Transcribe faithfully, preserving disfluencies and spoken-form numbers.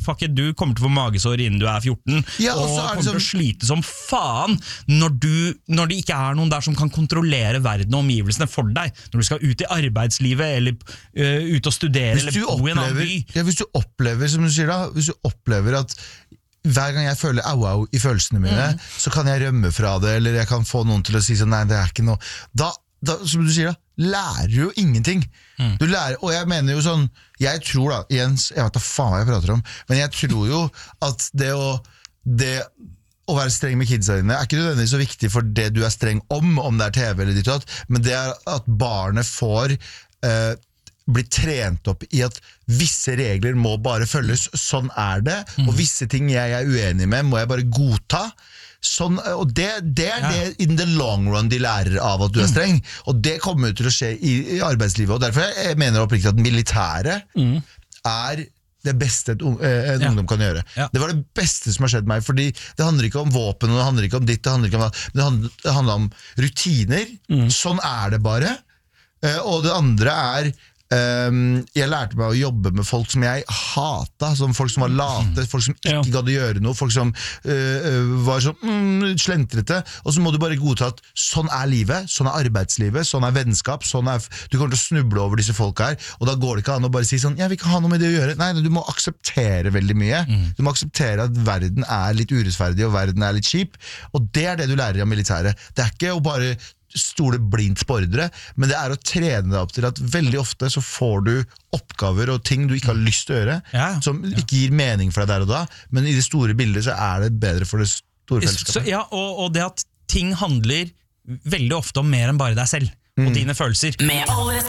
fuck it, du kommer til å få magesår innen du er fjorten, ja, og kommer liksom... til å slite som faen når, du, når det ikke er noen der som kan kontrollere verden og omgivelsene for deg, når du skal ut i arbeidslivet, eller uh, ut og studere, eller bo i en annen by. Ja, hvis du opplever, som du sier da, hvis du opplever at hver gang jeg føler au-au i følelsene mine, mm. så kan jeg rømme fra det, eller jeg kan få noen til å si sånn, nei, det er ikke noe. Da, da som du sier da, lærer du jo ingenting. Mm. Du lærer, og jeg mener jo sånn, jeg tror da, Jens, jeg vet da faen hva jeg prater om, men jeg tror jo at det å, det å være streng med kidsa dine er ikke nødvendigvis så viktig for det du er streng om, om det er T V eller ditt og datt, men det er at barnet får... Eh, blir trent opp i at visse regler må bare følges, sånn er det, mm. og visse ting jeg er uenig med må jeg bare godta, sånn, og det, det er ja. det in the long run de lærer av at du er streng, mm. og det kommer til å skje i, i arbeidslivet, og derfor jeg mener oppriktig at militæret mm. er det beste et, en ja. ungdom kan gjøre. Ja. Det var det beste som har skjedd meg, fordi det handler ikke om våpen, og det handler ikke om ditt, det handler ikke om det, det handler, det handler om rutiner, mm. sånn er det bare, og det andre er Um, jeg lærte meg å jobbe med folk som jeg hata, som folk som var late, folk som ikke ja. gadd å gjøre noe, folk som uh, var sånn mm, slentrete, og så må du bare godta at sånn er livet, sånn er arbeidslivet, sånn er vennskap, sånn er, du kommer til å snuble over disse folk her, og da går det ikke an å bare si sånn, jeg vil ikke ha noe med det å gjøre, nei, du må akseptere veldig mye, mm. du må akseptere at verden er litt urettferdig, og verden er litt kjip, og det er det du lærer av militæret, det er ikke å bare stole blindt på ordre, men det er å trene deg opp til at veldig ofte så får du oppgaver og ting du ikke har lyst til å gjøre, ja, som ja. ikke gir mening for deg der og da, men i det store bildet så er det bedre for det store fellesskapet. Så, ja, og, og det at ting handler veldig ofte om mer enn bare deg selv, mm. og dine følelser. Med